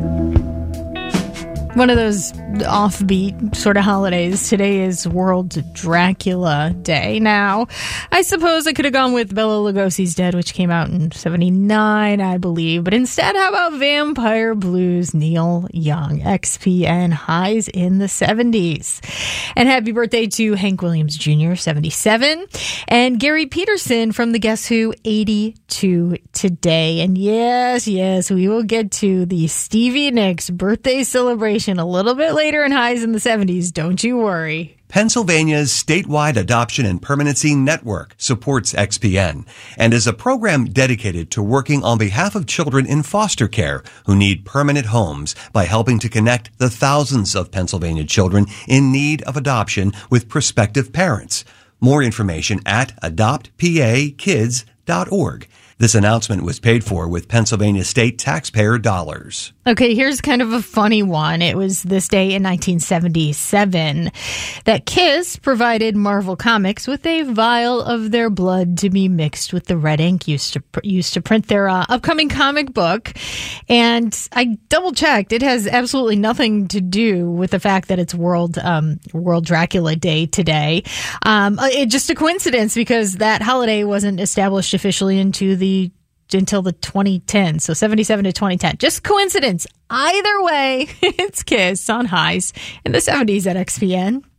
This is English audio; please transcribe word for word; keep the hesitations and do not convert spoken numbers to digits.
One of those offbeat sort of holidays. Today is World Dracula Day. Now, I suppose I could have gone with Bela Lugosi's Dead, which came out in seventy-nine, I believe. But instead, how about Vampire Blues, Neil Young, X P N, highs in the seventies. And happy birthday to Hank Williams Junior, seventy-seven. And Gary Peterson from the Guess Who, eighty-two today. And yes, yes, we will get to the Stevie Nicks birthday celebration a little bit later in highs in the seventies. Don't you worry. Pennsylvania's statewide adoption and permanency network supports X P N and is a program dedicated to working on behalf of children in foster care who need permanent homes by helping to connect the thousands of Pennsylvania children in need of adoption with prospective parents. More information at adopt p a kids dot org. This announcement was paid for with Pennsylvania state taxpayer dollars. Okay, here's kind of a funny one. It was this day in nineteen seventy-seven that Kiss provided Marvel Comics with a vial of their blood to be mixed with the red ink used to used to print their uh, upcoming comic book. And I double-checked. It has absolutely nothing to do with the fact that it's World um, World Dracula Day today. Um, it's just a coincidence because that holiday wasn't established officially into the until the twenty ten, so seventy-seven to twenty ten. Just coincidence. Either way, it's Kiss on highs in the seventies at X P N.